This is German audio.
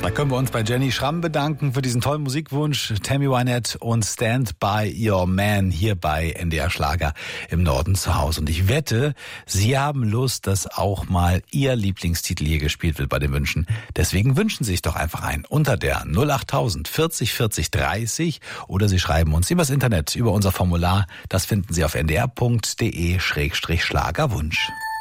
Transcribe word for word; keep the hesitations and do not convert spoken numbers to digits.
Da können wir uns bei Jenny Schramm bedanken für diesen tollen Musikwunsch. Tammy Wynette und Stand by Your Man hier bei N D R Schlager im Norden zu Hause. Und ich wette, Sie haben Lust, dass auch mal Ihr Lieblingstitel hier gespielt wird bei den Wünschen. Deswegen wünschen Sie sich doch einfach ein unter der null acht tausend vierzig vierzig dreißig oder Sie schreiben uns übers Internet über unser Formular. Das finden Sie auf n d r punkt d e Schrägstrich Schlagerwunsch.